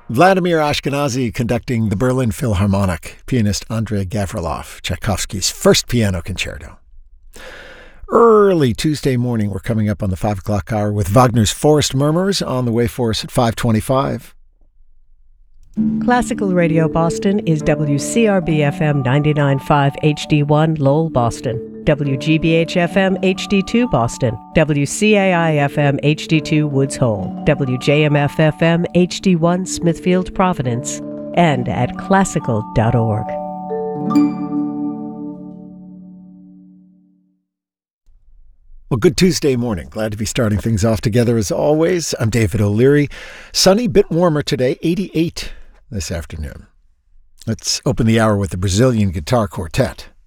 Vladimir Ashkenazy conducting the Berlin Philharmonic, pianist Andrei Gavrilov, Tchaikovsky's first piano concerto. Early Tuesday morning, we're coming up on the 5 o'clock hour with Wagner's Forest Murmurs on the way for us at 5:25. Classical Radio Boston is WCRB-FM 99.5 HD1 Lowell, Boston, WGBH-FM HD2 Boston, WCAI-FM HD2 Woods Hole, WJMF-FM HD1 Smithfield, Providence, and at classical.org. Well, good Tuesday morning. Glad to be starting things off together as always. I'm David O'Leary. Sunny, bit warmer today, 88 this afternoon. Let's open the hour with the Brazilian Guitar Quartet.